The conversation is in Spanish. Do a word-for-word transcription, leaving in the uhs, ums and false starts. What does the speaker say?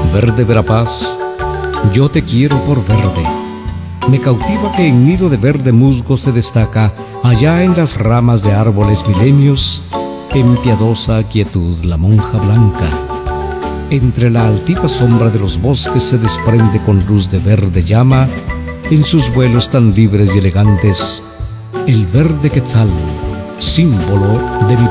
Verde Verapaz, yo te quiero por verde. Me cautiva que en nido de verde musgo se destaca, allá en las ramas de árboles milenios, en piadosa quietud la monja blanca. Entre la altiva sombra de los bosques se desprende con luz de verde llama, en sus vuelos tan libres y elegantes, el verde quetzal, símbolo de mi